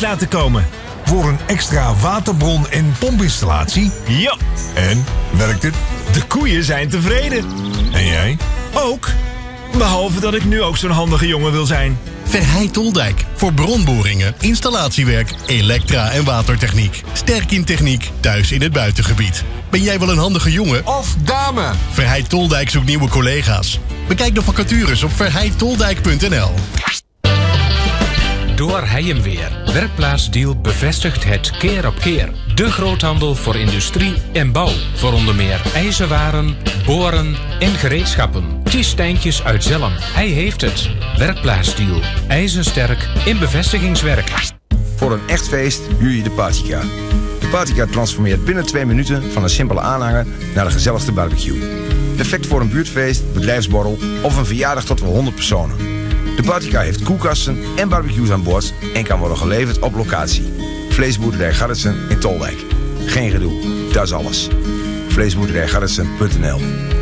laten komen. Voor een extra waterbron- en pompinstallatie? Ja. En, werkt het? De koeien zijn tevreden. En jij? Ook. Behalve dat ik nu ook zo'n handige jongen wil zijn. Verheij Toldijk. Voor bronboringen, installatiewerk, elektra- en watertechniek. Sterk in techniek, thuis in het buitengebied. Ben jij wel een handige jongen? Of dame? Verheij Toldijk zoekt nieuwe collega's. Bekijk de vacatures op verheitoldijk.nl. Door Heijmweer. Werkplaatsdeal bevestigt het keer op keer. De groothandel voor industrie en bouw. Voor onder meer ijzerwaren, boren en gereedschappen. Ties Stijntjes uit Zelm. Hij heeft het. Werkplaatsdeal. IJzersterk in bevestigingswerk. Voor een echt feest huur je de Partycar. De Partycar transformeert binnen 2 minuten van een simpele aanhanger naar de gezelligste barbecue. Perfect voor een buurtfeest, bedrijfsborrel of een verjaardag tot wel 100 personen. De Partycar heeft koelkasten en barbecues aan boord en kan worden geleverd op locatie. Vleesboerderij Garretsen in Toldijk. Geen gedoe, dat is alles. Vleesboerderijgarretsen.nl